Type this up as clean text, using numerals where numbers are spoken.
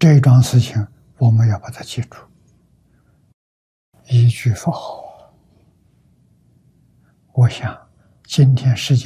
这一桩事情我们要把它记住，一句佛号。我想今天世界